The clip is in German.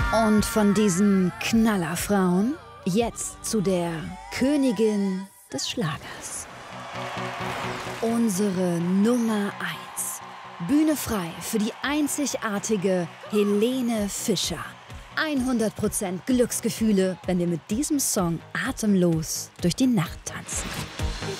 Und von diesen Knallerfrauen jetzt zu der Königin des Schlagers. Unsere Nummer 1. Bühne frei für die einzigartige Helene Fischer. 100% Glücksgefühle, wenn wir mit diesem Song atemlos durch die Nacht tanzen.